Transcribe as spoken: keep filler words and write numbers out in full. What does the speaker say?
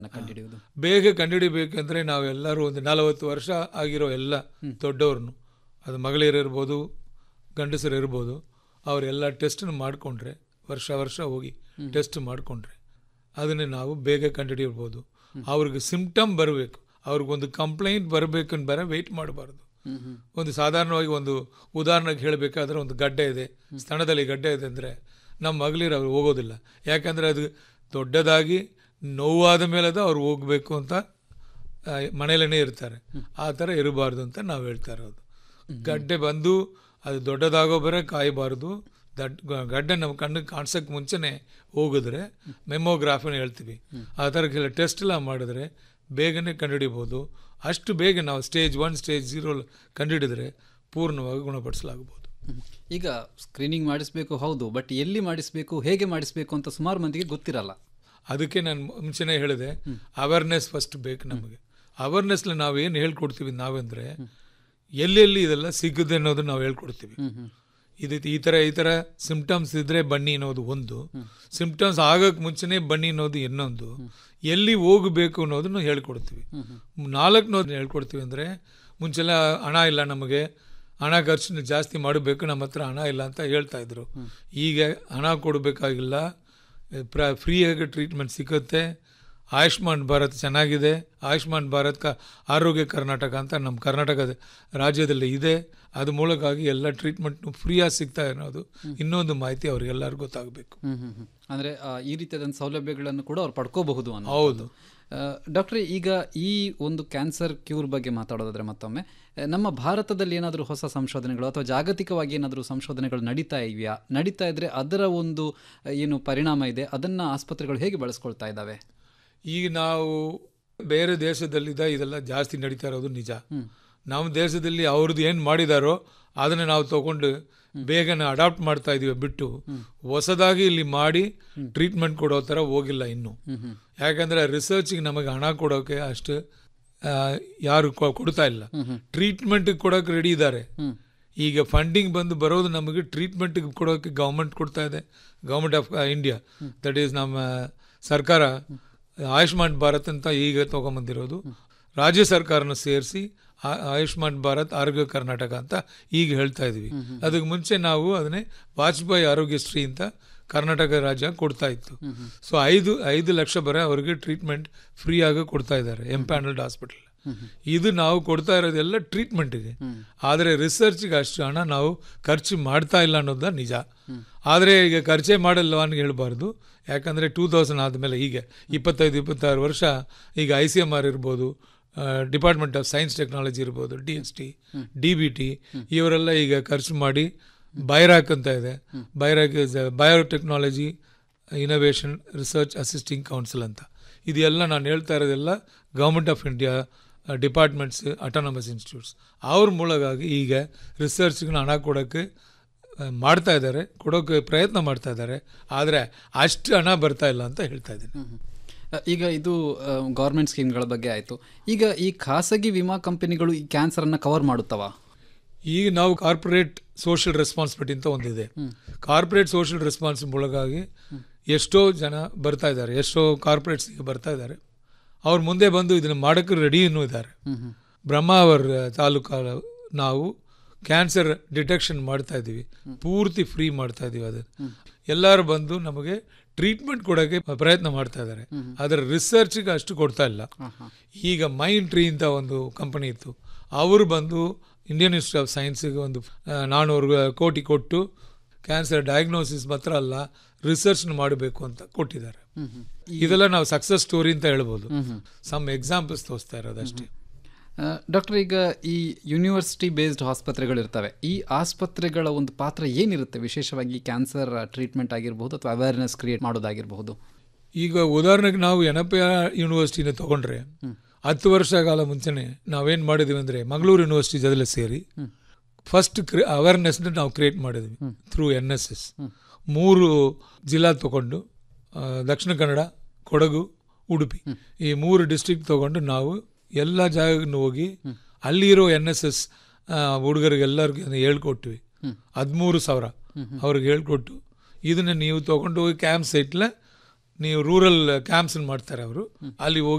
ಕಂಡುಹಿಡಿಯುವುದು? ಬೇಗ ಕಂಡುಹಿಡಿಬೇಕಂದ್ರೆ ನಾವೆಲ್ಲರೂ ಒಂದು ನಲವತ್ತು ವರ್ಷ ಆಗಿರೋ ಎಲ್ಲ ದೊಡ್ಡವ್ರನ್ನು, ಅದು ಮಗಳಿರು ಇರ್ಬೋದು ಗಂಡಸರು ಇರ್ಬೋದು, ಅವರೆಲ್ಲ ಟೆಸ್ಟನ್ನು ಮಾಡಿಕೊಂಡ್ರೆ, ವರ್ಷ ವರ್ಷ ಹೋಗಿ ಟೆಸ್ಟ್ ಮಾಡಿಕೊಂಡ್ರೆ ಅದನ್ನೇ ನಾವು ಬೇಗ ಕಂಡುಹಿಡಿಯಬಹುದು. ಅವ್ರಿಗೆ ಸಿಂಪ್ಟಮ್ ಬರಬೇಕು, ಅವ್ರಿಗೊಂದು ಕಂಪ್ಲೇಂಟ್ ಬರಬೇಕಂತ ಬರ ವೆಯ್ಟ್ ಮಾಡಬಾರ್ದು. ಒಂದು ಸಾಧಾರಣವಾಗಿ ಒಂದು ಉದಾಹರಣೆಗೆ ಹೇಳಬೇಕಾದ್ರೆ, ಒಂದು ಗಡ್ಡೆ ಇದೆ, ಸ್ತನದಲ್ಲಿ ಗಡ್ಡೆ ಇದೆ ಅಂದರೆ ನಮ್ಮ ಮಗಳಿರು ಅವ್ರು ಹೋಗೋದಿಲ್ಲ. ಯಾಕಂದರೆ ಅದು ದೊಡ್ಡದಾಗಿ ನೋವಾದ ಮೇಲೆ ಅದು ಅವ್ರು ಹೋಗಬೇಕು ಅಂತ ಮನೆಯಲ್ಲೇ ಇರ್ತಾರೆ. ಆ ಥರ ಇರಬಾರ್ದು ಅಂತ ನಾವು ಹೇಳ್ತಾ ಇರೋದು. ಗಡ್ಡೆ ಬಂದು ಅದು ದೊಡ್ಡದಾಗೋ ಬರೋ ಕಾಯಬಾರ್ದು. ದಡ್ ಗಡ್ಡೆ ನಮ್ಮ ಕಣ್ಣಿಗೆ ಕಾಣಿಸೋಕ್ಕೆ ಮುಂಚೆನೇ ಹೋಗಿದ್ರೆ ಮೆಮೊಗ್ರಾಫಿನ ಹೇಳ್ತೀವಿ. ಆ ಥರ ಕೆಲ ಟೆಸ್ಟ್ ಎಲ್ಲ ಮಾಡಿದ್ರೆ ಬೇಗನೆ ಕಂಡುಹಿಡಿಬೋದು. ಅಷ್ಟು ಬೇಗ ನಾವು ಸ್ಟೇಜ್ ಒನ್ ಸ್ಟೇಜ್ ಝೀರೋ ಕಂಡುಹಿಡಿದ್ರೆ ಪೂರ್ಣವಾಗಿ ಗುಣಪಡಿಸಲಾಗಬಹುದು. ಈಗ ಸ್ಕ್ರೀನಿಂಗ್ ಮಾಡಿಸಬೇಕು, ಹೌದು, ಬಟ್ ಎಲ್ಲಿ ಮಾಡಿಸಬೇಕು, ಹೇಗೆ ಮಾಡಿಸಬೇಕು ಅಂತ ಸುಮಾರು ಮಂದಿಗೆ ಗೊತ್ತಿರಲ್ಲ. ಅದಕ್ಕೆ ನಾನು ಮುಂಚೆನೇ ಹೇಳಿದೆ, ಅವೇರ್ನೆಸ್ ಫಸ್ಟ್ ಬೇಕು ನಮಗೆ. ಅವೇರ್ನೆಸ್ಲಿ ನಾವೇನು ಹೇಳ್ಕೊಡ್ತೀವಿ ನಾವೆಂದರೆ, ಎಲ್ಲೆಲ್ಲಿ ಇದೆಲ್ಲ ಸಿಗುತ್ತೆ ಅನ್ನೋದು ನಾವು ಹೇಳ್ಕೊಡ್ತೀವಿ. ಇದು ಈ ಥರ ಈ ಥರ ಸಿಂಪ್ಟಮ್ಸ್ ಇದ್ದರೆ ಬನ್ನಿ ಅನ್ನೋದು ಒಂದು, ಸಿಂಪ್ಟಮ್ಸ್ ಆಗೋಕ್ಕೆ ಮುಂಚೆನೇ ಬನ್ನಿ ಅನ್ನೋದು ಇನ್ನೊಂದು, ಎಲ್ಲಿ ಹೋಗಬೇಕು ಅನ್ನೋದನ್ನು ಹೇಳ್ಕೊಡ್ತೀವಿ. ನಾಲ್ಕನೋದನ್ನ ಹೇಳ್ಕೊಡ್ತೀವಿ ಅಂದರೆ, ಮುಂಚೆಲ್ಲ ಹಣ ಇಲ್ಲ ನಮಗೆ, ಹಣ ಖರ್ಚು ಜಾಸ್ತಿ ಮಾಡಬೇಕು, ನಮ್ಮ ಹತ್ರ ಹಣ ಇಲ್ಲ ಅಂತ ಹೇಳ್ತಾಯಿದ್ರು. ಈಗ ಹಣ ಕೊಡಬೇಕಾಗಿಲ್ಲ, ಪ್ರ ಫ್ರೀಯಾಗಿ ಟ್ರೀಟ್ಮೆಂಟ್ ಸಿಗುತ್ತೆ. ಆಯುಷ್ಮಾನ್ ಭಾರತ್ ಚೆನ್ನಾಗಿದೆ. ಆಯುಷ್ಮಾನ್ ಭಾರತ್ ಕ ಆರೋಗ್ಯ ಕರ್ನಾಟಕ ಅಂತ ನಮ್ಮ ಕರ್ನಾಟಕದ ರಾಜ್ಯದಲ್ಲಿ ಇದೆ. ಅದು ಮೂಲಕವಾಗಿ ಎಲ್ಲ ಟ್ರೀಟ್ಮೆಂಟ್ನು ಫ್ರೀಯಾಗಿ ಸಿಗ್ತಾ ಇರೋದು ಇನ್ನೊಂದು ಮಾಹಿತಿ ಅವ್ರಿಗೆಲ್ಲರಿಗೂ ಗೊತ್ತಾಗಬೇಕು. ಅಂದರೆ ಈ ರೀತಿಯಾದ ಸೌಲಭ್ಯಗಳನ್ನು ಕೂಡ ಅವ್ರು ಪಡ್ಕೋಬಹುದು ಅನ್ನೋ. ಹೌದು ಡಾಕ್ಟ್ರೆ, ಈಗ ಈ ಒಂದು ಕ್ಯಾನ್ಸರ್ ಕ್ಯೂರ್ ಬಗ್ಗೆ ಮಾತಾಡೋದಾದ್ರೆ ಮತ್ತೊಮ್ಮೆ, ನಮ್ಮ ಭಾರತದಲ್ಲಿ ಏನಾದರೂ ಹೊಸ ಸಂಶೋಧನೆಗಳು ಅಥವಾ ಜಾಗತಿಕವಾಗಿ ಏನಾದರೂ ಸಂಶೋಧನೆಗಳು ನಡೀತಾ ಇದೆಯಾ? ನಡೀತಾ ಇದ್ದರೆ ಅದರ ಒಂದು ಏನು ಪರಿಣಾಮ ಇದೆ ಅದನ್ನು ಆಸ್ಪತ್ರೆಗಳು ಹೇಗೆ ಬಳಸ್ಕೊಳ್ತಾ ಇದ್ದಾವೆ? ಈಗ ನಾವು ಬೇರೆ ದೇಶದಲ್ಲಿದ್ದ ಇದೆಲ್ಲ ಜಾಸ್ತಿ ನಡೀತಾ ಇರೋದು ನಿಜ. ನಮ್ಮ ದೇಶದಲ್ಲಿ ಅವ್ರದ್ದು ಏನು ಮಾಡಿದಾರೋ ಅದನ್ನು ನಾವು ತಗೊಂಡು ಬೇಗನೆ ಅಡಾಪ್ಟ್ ಮಾಡ್ತಾ ಇದೀವಿ ಬಿಟ್ಟು ಹೊಸದಾಗಿ ಇಲ್ಲಿ ಮಾಡಿ ಟ್ರೀಟ್ಮೆಂಟ್ ಕೊಡೋ ಥರ ಹೋಗಿಲ್ಲ ಇನ್ನೂ. ಯಾಕಂದರೆ ರಿಸರ್ಚಿಗೆ ನಮಗೆ ಹಣ ಕೊಡೋಕೆ ಅಷ್ಟು ಯಾರು ಕೊಡ್ತಾ ಇಲ್ಲ. ಟ್ರೀಟ್ಮೆಂಟ್ಗೆ ಕೊಡೋಕೆ ರೆಡಿ ಇದ್ದಾರೆ. ಈಗ ಫಂಡಿಂಗ್ ಬಂದು ಬರೋದು ನಮಗೆ ಟ್ರೀಟ್ಮೆಂಟ್ಗೆ ಕೊಡೋಕೆ ಗೌರ್ಮೆಂಟ್ ಕೊಡ್ತಾ ಇದೆ. Government of India, that is ನಮ್ಮ ಸರ್ಕಾರ ಆಯುಷ್ಮಾನ್ ಭಾರತ್ ಅಂತ ಈಗ ತೊಗೊಂಬಂದಿರೋದು. ರಾಜ್ಯ ಸರ್ಕಾರನ ಸೇರಿಸಿ ಆಯುಷ್ಮಾನ್ ಭಾರತ್ ಆರೋಗ್ಯ ಕರ್ನಾಟಕ ಅಂತ ಈಗ ಹೇಳ್ತಾ ಇದ್ವಿ. ಅದಕ್ಕೆ ಮುಂಚೆ ನಾವು ಅದನ್ನೇ ವಾಜಪೇಯಿ ಆರೋಗ್ಯಶ್ರೀ ಅಂತ ಕರ್ನಾಟಕ ರಾಜ್ಯ ಕೊಡ್ತಾ ಇತ್ತು. ಸೊ ಐದು ಐದು ಲಕ್ಷ ಬರ ಅವ್ರಿಗೆ ಟ್ರೀಟ್ಮೆಂಟ್ ಫ್ರೀಯಾಗಿ ಕೊಡ್ತಾ ಇದ್ದಾರೆ ಎಂಪ್ಯಾನಲ್ಡ್ ಹಾಸ್ಪಿಟಲ್. ಇದು ನಾವು ಕೊಡ್ತಾ ಇರೋದೆಲ್ಲ ಟ್ರೀಟ್ಮೆಂಟಿಗೆ, ಆದರೆ ರಿಸರ್ಚ್ಗೆ ಅಷ್ಟು ಹಣ ನಾವು ಖರ್ಚು ಮಾಡ್ತಾ ಇಲ್ಲ ಅನ್ನೋದ ನಿಜ. ಆದರೆ ಈಗ ಖರ್ಚೆ ಮಾಡಲ್ಲ ಅಂತ ಹೇಳ್ಬಾರ್ದು. ಯಾಕಂದರೆ ಟೂ ತೌಸಂಡ್ ಆದಮೇಲೆ ಈಗ ಇಪ್ಪತ್ತೈದು ಇಪ್ಪತ್ತಾರು ವರ್ಷ ಈಗ ಐ ಸಿ ಎಮ್ ಆರ್ ಇರ್ಬೋದು, ಡಿಪಾರ್ಟ್ಮೆಂಟ್ ಆಫ್ ಸೈನ್ಸ್ ಟೆಕ್ನಾಲಜಿ ಇರ್ಬೋದು, D S T, D B T, ಇವರೆಲ್ಲ ಈಗ ಖರ್ಚು ಮಾಡಿ ಬೈರಾಕ್ ಅಂತ ಇದೆ. ಬೈರಾಕ್ is biotechnology innovation research assisting council ಅಂತ. ಇದೆಲ್ಲ ನಾನು ಹೇಳ್ತಾ ಇರೋದೆಲ್ಲ government of India departments, autonomous institutes ಅವ್ರ ಮೂಲಗಾಗಿ ಈಗ ರಿಸರ್ಚ್ಗೆ ಹಣ ಕೊಡೋಕ್ಕೆ ಮಾಡ್ತಾ ಇದ್ದಾರೆ, ಕೊಡೋಕ್ಕೆ ಪ್ರಯತ್ನ ಮಾಡ್ತಾ ಇದ್ದಾರೆ. ಆದರೆ ಅಷ್ಟು ಹಣ ಬರ್ತಾ ಇಲ್ಲ ಅಂತ ಹೇಳ್ತಾ ಇದ್ದೀನಿ. ಈಗ ಇದು ಗೌರ್ಮೆಂಟ್ ಸ್ಕೀಮ್ಗಳ ಬಗ್ಗೆ ಆಯಿತು. ಈಗ ಈ ಖಾಸಗಿ ವಿಮಾ ಕಂಪನಿಗಳು ಈ ಕ್ಯಾನ್ಸರನ್ನು ಕವರ್ ಮಾಡುತ್ತವಾ? ಈಗ ನಾವು ಕಾರ್ಪೊರೇಟ್ ಸೋಷಿಯಲ್ ರೆಸ್ಪಾನ್ಸಿಬಿಲಿಟಿ ಅಂತ ಒಂದಿದೆ. ಕಾರ್ಪೊರೇಟ್ ಸೋಷಿಯಲ್ ರೆಸ್ಪಾನ್ಸಿಬಿಲಿಟಿ ಮೂಲಗಾಗಿ ಎಷ್ಟೋ ಜನ ಬರ್ತಾ ಇದ್ದಾರೆ, ಎಷ್ಟೋ ಕಾರ್ಪೊರೇಟ್ಸ್ ಈಗ ಬರ್ತಾ ಇದ್ದಾರೆ. ಅವ್ರು ಮುಂದೆ ಬಂದು ಇದನ್ನು ಮಾಡೋಕ್ಕೆ ರೆಡಿನೂ ಇದ್ದಾರೆ. ಬ್ರಹ್ಮಾವರ ತಾಲೂಕು ನಾವು ಕ್ಯಾನ್ಸರ್ ಡಿಟೆಕ್ಷನ್ ಮಾಡ್ತಾ ಇದ್ದೀವಿ, ಪೂರ್ತಿ ಫ್ರೀ ಮಾಡ್ತಾ ಇದ್ದೀವಿ. ಅದನ್ನು ಎಲ್ಲರೂ ಬಂದು ನಮಗೆ ಟ್ರೀಟ್ಮೆಂಟ್ ಕೊಡೋಕ್ಕೆ ಪ್ರಯತ್ನ ಮಾಡ್ತಾ ಇದ್ದಾರೆ. ಅದರ ರಿಸರ್ಚ್ಗೆ ಅಷ್ಟು ಕೊಡ್ತಾ ಇಲ್ಲ. ಈಗ ಮೈಂಡ್ ಟ್ರೀ ಅಂತ ಒಂದು ಕಂಪನಿ ಇತ್ತು, ಅವರು ಬಂದು ಇಂಡಿಯನ್ ಇನ್ಸ್ಟಿಟ್ಯೂಟ್ ಆಫ್ ಸೈನ್ಸಿಗೆ ಒಂದು ನಾನ್ನೂರು ಕೋಟಿ ಕೊಟ್ಟು ಕ್ಯಾನ್ಸರ್ ಡಯಾಗ್ನೋಸಿಸ್ ಮಾತ್ರ ಅಲ್ಲ ರಿಸರ್ಚ್ನ ಮಾಡಬೇಕು ಅಂತ ಕೊಟ್ಟಿದ್ದಾರೆ. ಇದೆಲ್ಲ ನಾವು ಸಕ್ಸಸ್ ಸ್ಟೋರಿ ಅಂತ ಹೇಳ್ಬೋದು. ಸಮ್ ಎಕ್ಸಾಂಪಲ್ಸ್ ತೋರಿಸ್ತಾ ಇರೋದಷ್ಟೇ. ಡಾಕ್ಟರ್, ಈಗ ಈ ಯೂನಿವರ್ಸಿಟಿ ಬೇಸ್ಡ್ ಆಸ್ಪತ್ರೆಗಳಿರ್ತವೆ, ಈ ಆಸ್ಪತ್ರೆಗಳ ಒಂದು ಪಾತ್ರ ಏನಿರುತ್ತೆ ವಿಶೇಷವಾಗಿ ಕ್ಯಾನ್ಸರ್ ಟ್ರೀಟ್ಮೆಂಟ್ ಆಗಿರಬಹುದು ಅಥವಾ ಅವೇರ್ನೆಸ್ ಕ್ರಿಯೇಟ್ ಮಾಡೋದಾಗಿರಬಹುದು? ಈಗ ಉದಾಹರಣೆಗೆ ನಾವು ಎನ್ ಎಫ್ ಯೂನಿವರ್ಸಿಟಿನ ತೊಗೊಂಡ್ರೆ ಹತ್ತು ವರ್ಷ ಕಾಲ ಮುಂಚೆನೆ ನಾವೇನು ಮಾಡಿದ್ವಿ ಅಂದರೆ ಮಂಗಳೂರು ಯೂನಿವರ್ಸಿಟಿ ಜೊತೆ ಸೇರಿ ಫಸ್ಟ್ ಕ್ರಿ ಅವೇರ್ನೆಸ್ನ ನಾವು ಕ್ರಿಯೇಟ್ ಮಾಡಿದ್ವಿ ಥ್ರೂ ಎನ್ ಎಸ್ ಎಸ್. ಮೂರು ಜಿಲ್ಲಾ ತೊಗೊಂಡು ದಕ್ಷಿಣ ಕನ್ನಡ, ಕೊಡಗು, ಉಡುಪಿ, ಈ ಮೂರು ಡಿಸ್ಟ್ರಿಕ್ಟ್ ತೊಗೊಂಡು ನಾವು ಎಲ್ಲ ಜಾಗಕ್ಕೂ ಹೋಗಿ ಅಲ್ಲಿರೋ ಎನ್ ಎಸ್ ಎಸ್ ಹುಡುಗರಿಗೆಲ್ಲರಿಗೂ ಹೇಳ್ಕೊಟ್ವಿ. ಹದಿಮೂರು ಸಾವಿರ ಅವ್ರಿಗೆ ಹೇಳ್ಕೊಟ್ಟು ಇದನ್ನು ನೀವು ತೊಗೊಂಡು ಹೋಗಿ ಕ್ಯಾಂಪ್ ಸೈಟ್ಲ ನೀವು ರೂರಲ್ ಕ್ಯಾಂಪ್ಸ್ ಮಾಡ್ತಾರೆ ಅವರು, ಅಲ್ಲಿ ಹೋಗಿ